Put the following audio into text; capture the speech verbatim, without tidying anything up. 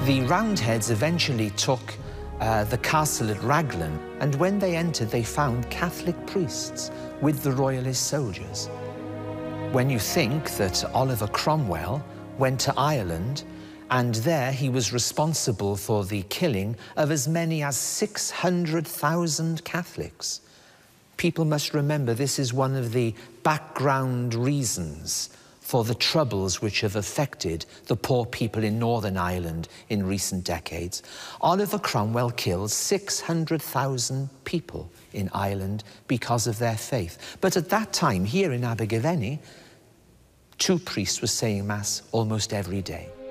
The Roundheads eventually took uh, the castle at Raglan, and when they entered, they found Catholic priests with the royalist soldiers. When you think that Oliver Cromwell went to Ireland, and there he was responsible for the killing of as many as six hundred thousand Catholics, people must remember this is one of the background reasons for the troubles which have affected the poor people in Northern Ireland in recent decades. Oliver Cromwell killed six hundred thousand people in Ireland because of their faith. But at that time, here in Abergavenny, two priests were saying Mass almost every day.